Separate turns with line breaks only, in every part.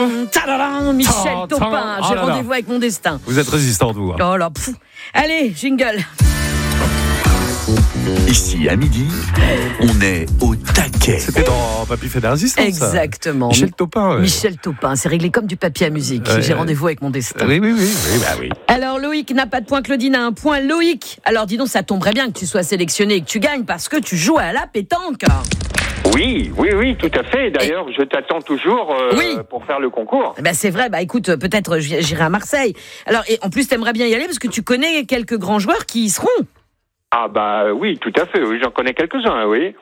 Tadadam, Michel Topin, j'ai rendez-vous avec mon destin.
Vous êtes résistant, vous.
Oh là, pfff. Allez, jingle.
Ici, à midi, on est au taquet.
C'était dans Papy fait de la résistance.
Exactement.
Michel Topin. Ouais.
Michel Topin, c'est réglé comme du papier à musique. J'ai rendez-vous avec mon destin.
Oui, bah oui.
Alors Loïc n'a pas de point, Claudine a un point. Loïc, alors dis donc, ça tomberait bien que tu sois sélectionné et que tu gagnes parce que tu joues à la pétanque.
Oui, tout à fait. D'ailleurs, je t'attends toujours pour faire le concours.
Ben c'est vrai, écoute, peut-être j'irai à Marseille. Alors, et en plus, t'aimerais bien y aller parce que tu connais quelques grands joueurs qui y seront.
Ah oui, tout à fait. Oui, j'en connais quelques-uns, oui.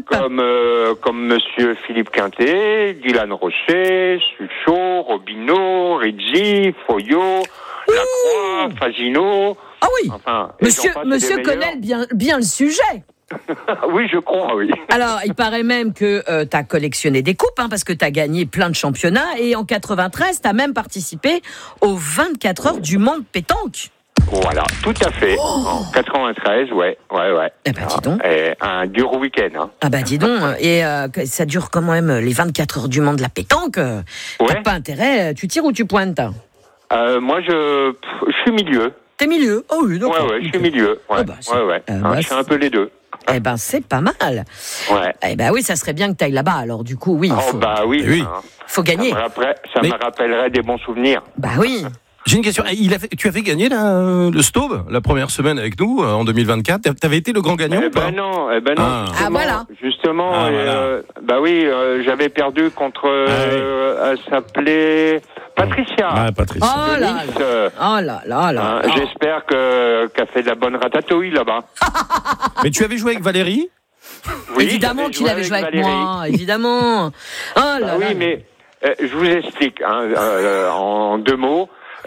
Comme Monsieur Philippe Quintet, Dylan Rochet, Suchot, Robineau, Rizzi, Foyot, Lacroix, Fagino.
Ah oui.
Enfin,
Monsieur connaît bien le sujet.
Oui, je crois, oui.
Alors, il paraît même que tu as collectionné des coupes, parce que tu as gagné plein de championnats. Et en 93, tu as même participé aux 24 heures du Mans de pétanque.
Voilà, tout à fait. En 93, ouais.
Eh ben, dis donc.
Un dur week-end. Hein.
Ah bah dis donc. Et ça dure quand même les 24 heures du Mans de la pétanque. T'as pas intérêt, tu tires ou tu pointes?
Moi, je suis milieu.
T'es milieu? Oh oui, d'accord.
Ouais, je suis milieu. Je fais un peu les deux.
Eh ben, c'est pas mal.
Ouais.
Eh ben oui, ça serait bien que t'ailles là-bas. Alors du coup, oui.
Oui.
Faut gagner.
Ça me rappellerait des bons souvenirs.
Bah oui.
J'ai une question. Tu avais gagné le Staub la première semaine avec nous en 2024. T'avais été le grand gagnant ou pas?
Non.
Ah voilà.
Justement. J'avais perdu contre. Elle s'appelait Patricia.
Patricia.
Oh là.
J'espère qu'elle fait de la bonne ratatouille là-bas.
Mais tu avais joué avec Valérie?
Oui,
évidemment qu'il avait joué avec moi. Évidemment. Oh là.
Oui, mais je vous explique en deux mots.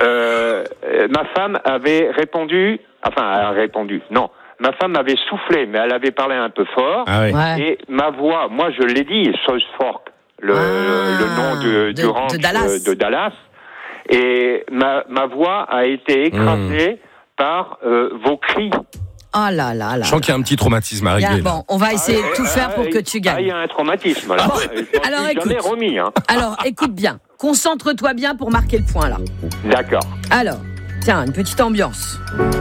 Ma femme avait répondu. Non, ma femme avait soufflé, mais elle avait parlé un peu fort.
Ah oui.
Ouais.
Et ma voix, moi je l'ai dit, Southfork, le nom du ranch de Dallas. Et ma voix a été écrasée par vos cris.
Oh là.
Je sens qu'il y a un petit traumatisme à régler.
Bon, on va essayer de tout faire pour que tu gagnes.
Il y a un traumatisme là.
Alors écoute.
Jamais remis.
Alors écoute bien. Concentre-toi bien pour marquer le point là.
D'accord.
Alors, tiens, une petite ambiance.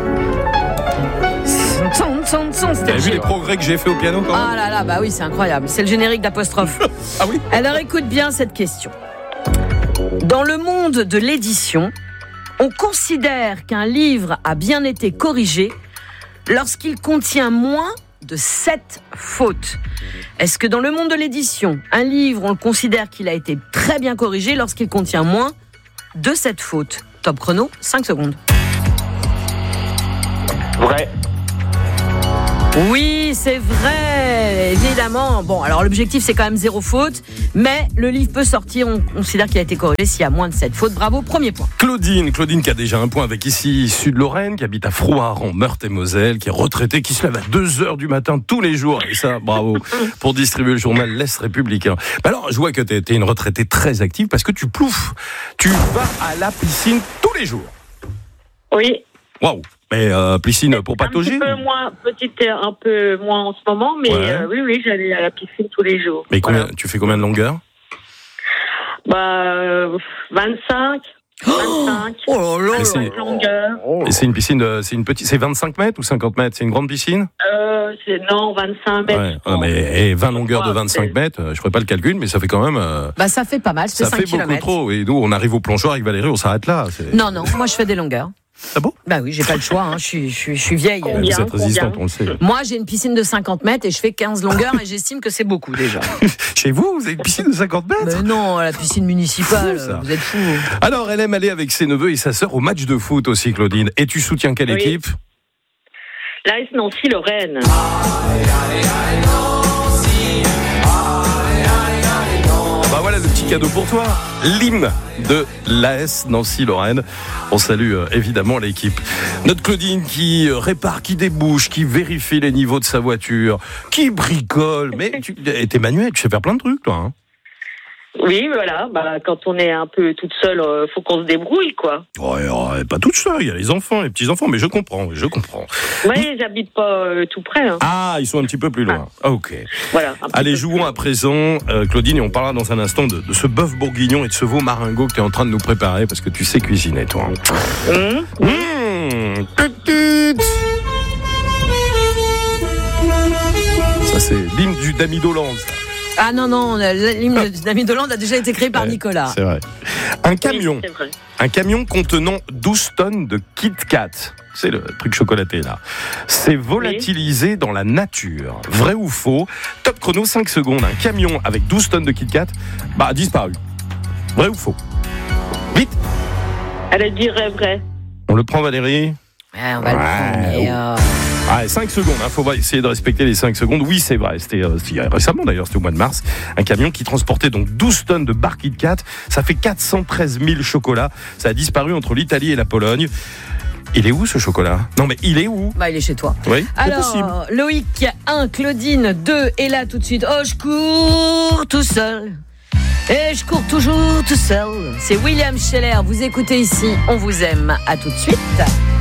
T'as vu les progrès que j'ai fait au piano quand même?
Ah là, bah oui, c'est incroyable. C'est le générique d'apostrophe.
Ah oui.
Alors écoute bien cette question. Dans le monde de l'édition, on considère qu'un livre a bien été corrigé lorsqu'il contient moins de 7 fautes. Est-ce que dans le monde de l'édition, un livre, on le considère qu'il a été très bien corrigé lorsqu'il contient moins de 7 fautes? Top chrono, 5 secondes.
Vrai.
Oui, c'est vrai, évidemment. Bon, alors l'objectif, c'est quand même 0 faute, mais le livre peut sortir, on considère qu'il a été corrigé s'il y a moins de 7 fautes. Bravo, premier point.
Claudine qui a déjà un point avec ici Sud-Lorraine, qui habite à Frouard en Meurthe-et-Moselle, qui est retraitée, qui se lève à 2h du matin tous les jours. Et ça, bravo, pour distribuer le journal L'Est républicain. Alors, je vois que t'es une retraitée très active parce que tu plouffes. Tu vas à la piscine tous les jours.
Oui.
Waouh. Mais piscine pour patauger?
Un peu moins en ce moment, mais oui, j'allais à la piscine tous les jours.
Mais tu fais combien de longueur?
25.
Oh là là.
C'est longueur.
Et c'est une piscine, c'est 25 mètres ou 50 mètres? C'est une grande piscine?
Non, 25 mètres.
Ouais. Mais 20 longueurs de 25 mètres, je ferai pas le calcul, mais ça fait quand même.
Ça fait pas mal, c'est 5
km. Ça fait beaucoup trop. Et nous, on arrive au plongeoir avec Valérie, on s'arrête là.
Non, moi je fais des longueurs.
Ah bon?
Bah oui, j'ai pas le choix, je suis vieille.
Vous êtes résistante, on le sait.
Moi, j'ai une piscine de 50 mètres et je fais 15 longueurs et j'estime que c'est beaucoup déjà.
Chez vous avez une piscine de 50 mètres?
Mais non, la piscine municipale, vous êtes fous.
Alors, elle aime aller avec ses neveux et sa sœur au match de foot aussi, Claudine. Et tu soutiens quelle équipe?
L'AS Nancy-Lorraine.
Bah voilà le petit cadeau pour toi, l'hymne de l'AS Nancy-Lorraine. On salue évidemment l'équipe. Notre Claudine qui répare, qui débouche, qui vérifie les niveaux de sa voiture, qui bricole. Mais t'es manuel, tu sais faire plein de trucs toi.
Oui, voilà. Quand on est un peu toute seule, faut qu'on se débrouille, quoi.
Ouais, pas toute seule. Il y a les enfants, les petits-enfants, mais je comprends.
Oui, j'habite pas tout près. Hein.
Ah, ils sont un petit peu plus loin. Ok.
Voilà.
Allez, jouons à présent, Claudine, et on parlera dans un instant de ce bœuf bourguignon et de ce veau maringot que tu es en train de nous préparer, parce que tu sais cuisiner, toi. Ça, c'est l'hymne d'Ami Dolan, ça.
Ah non, l'hymne d'Ami Dolan a déjà été créé par Nicolas.
C'est vrai. Un camion contenant 12 tonnes de Kit Kat. C'est le truc chocolaté, là. C'est volatilisé dans la nature. Vrai ou faux? Top chrono, 5 secondes. Un camion avec 12 tonnes de Kit Kat a disparu. Vrai ou faux? Vite.
Elle dirait vrai.
On le prend, Valérie?
On va le prendre.
Ah, 5 secondes, faut essayer de respecter les 5 secondes. Oui, c'est vrai, c'était récemment d'ailleurs, c'était au mois de mars. Un camion qui transportait donc 12 tonnes de barres Kit Kat. Ça fait 413 000 chocolats. Ça a disparu entre l'Italie et la Pologne. Il est où ce chocolat? Non mais il est où?
Il est chez toi.
Oui,
alors,
c'est possible.
Loïc 1, Claudine 2, et là tout de suite. Oh, je cours tout seul. Et je cours toujours tout seul. C'est William Scheller. Vous écoutez ici, on vous aime. À tout de suite.